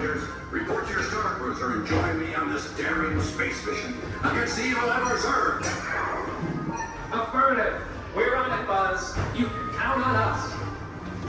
soldiers. Report to your star cruiser and join me on this daring space mission against the evil Emperor's Earth. Affirmative. We're on it, Buzz. You can count on us.